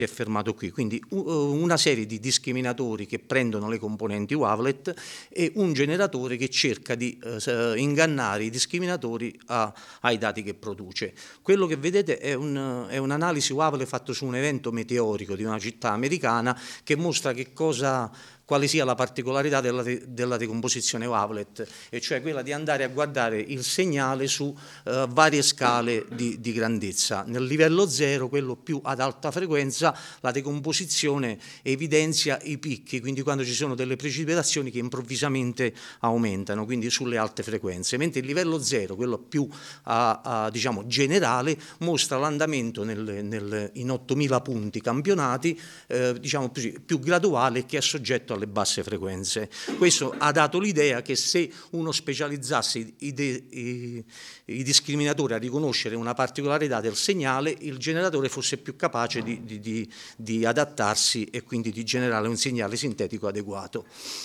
è fermato qui, quindi una serie di discriminatori che prendono le componenti wavelet e un generatore che cerca di ingannare i discriminatori ai dati che produce. Quello che vedete è un'analisi wavelet fatta su un evento meteorico di una città americana che mostra quale sia la particolarità della decomposizione wavelet, e cioè quella di andare a guardare il segnale su varie scale di grandezza. Nel livello 0, quello più ad alta frequenza, la decomposizione evidenzia i picchi, quindi quando ci sono delle precipitazioni che improvvisamente aumentano, quindi sulle alte frequenze, mentre il livello 0, quello più diciamo generale, mostra l'andamento in 8000 punti campionati, diciamo più graduale, che è soggetto alle basse frequenze. Questo ha dato l'idea che se uno specializzasse i discriminatori a riconoscere una particolarità del segnale, il generatore fosse più capace di adattarsi e quindi di generare un segnale sintetico adeguato.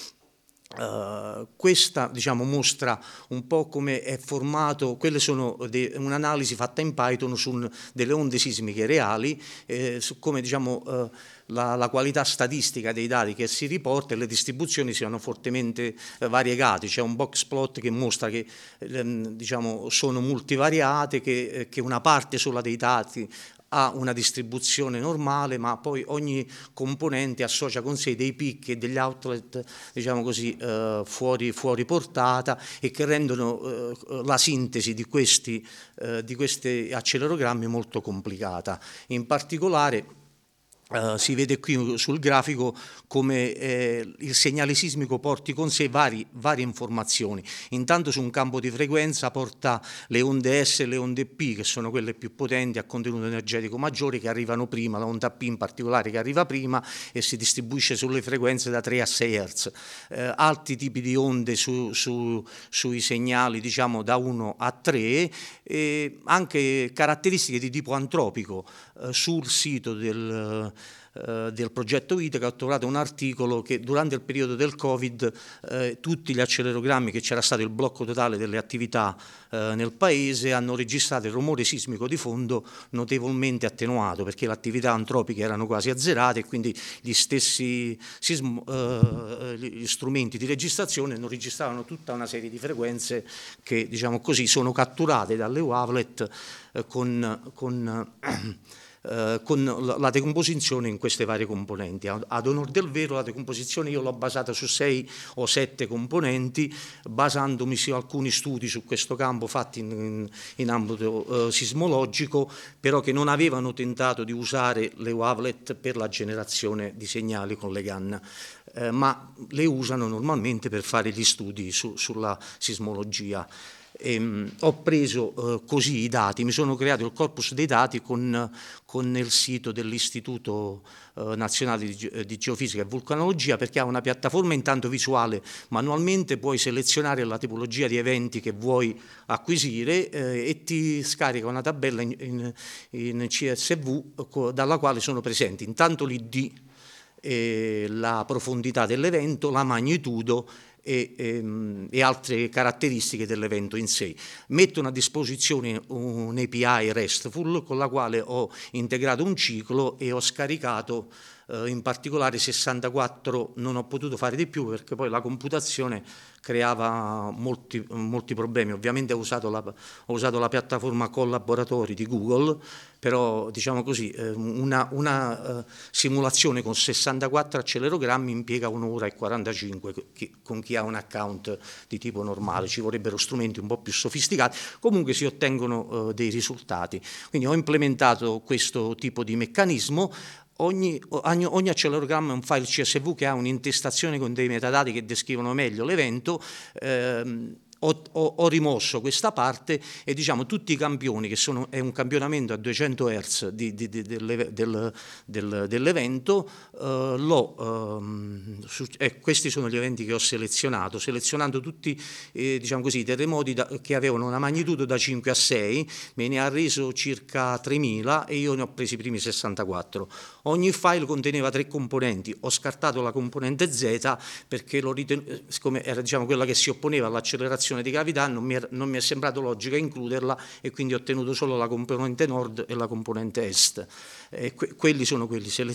Questa, diciamo, mostra un po' come è formato. Quelle sono un'analisi fatta in Python su delle onde sismiche reali, su come, diciamo, la qualità statistica dei dati che si riporta e le distribuzioni siano fortemente variegate. C'è un box plot che mostra che diciamo, sono multivariate, che una parte sola dei dati ha una distribuzione normale, ma poi ogni componente associa con sé dei picchi e degli outlet, diciamo così, fuori portata, e che rendono la sintesi di questi accelerogrammi molto complicata. In particolare si vede qui sul grafico come il segnale sismico porti con sé varie informazioni. Intanto su un campo di frequenza porta le onde S e le onde P, che sono quelle più potenti, a contenuto energetico maggiore, che arrivano prima, la onda P in particolare che arriva prima e si distribuisce sulle frequenze da 3 a 6 Hz. Altri tipi di onde sui segnali, diciamo, da 1 a 3, e anche caratteristiche di tipo antropico. Sul sito del progetto Ithaca ho trovato un articolo che durante il periodo del Covid tutti gli accelerogrammi, che c'era stato il blocco totale delle attività nel paese, hanno registrato il rumore sismico di fondo notevolmente attenuato, perché le attività antropiche erano quasi azzerate, e quindi gli stessi gli strumenti di registrazione non registravano tutta una serie di frequenze che, diciamo così, sono catturate dalle wavelet con la decomposizione in queste varie componenti. Ad onor del vero, la decomposizione io l'ho basata su 6 o 7 componenti, basandomi su alcuni studi su questo campo fatti in ambito sismologico, però che non avevano tentato di usare le wavelet per la generazione di segnali con le GAN, ma le usano normalmente per fare gli studi sulla sismologia. Ho preso così i dati, mi sono creato il corpus dei dati con il sito dell'Istituto Nazionale di Geofisica e Vulcanologia, perché ha una piattaforma intanto visuale. Manualmente puoi selezionare la tipologia di eventi che vuoi acquisire e ti scarica una tabella in CSV dalla quale sono presenti intanto l'ID, la profondità dell'evento, la magnitudo e altre caratteristiche dell'evento in sé. Mettono a disposizione un API RESTful con la quale ho integrato un ciclo e ho scaricato in particolare 64, non ho potuto fare di più perché poi la computazione creava molti problemi. Ovviamente ho usato la piattaforma collaboratori di Google, però, diciamo così, una simulazione con 64 accelerogrammi impiega 1 ora e 45 con chi ha un account di tipo normale. Ci vorrebbero strumenti un po' più sofisticati, comunque si ottengono dei risultati. Quindi ho implementato questo tipo di meccanismo. Ogni accelerogramma è un file CSV che ha un'intestazione con dei metadati che descrivono meglio l'evento. Ho rimosso questa parte e, diciamo, tutti i campioni, che è un campionamento a 200 Hz dell'evento, questi sono gli eventi che ho selezionando tutti diciamo così, i terremoti che avevano una magnitudo da 5 a 6, me ne ha reso circa 3000 e io ne ho presi i primi 64. Ogni file conteneva 3 componenti, ho scartato la componente Z perché siccome era, diciamo, quella che si opponeva all'accelerazione misurazione di gravità non mi è sembrato logico includerla, e quindi ho tenuto solo la componente nord e la componente est. Quelli sono quelli.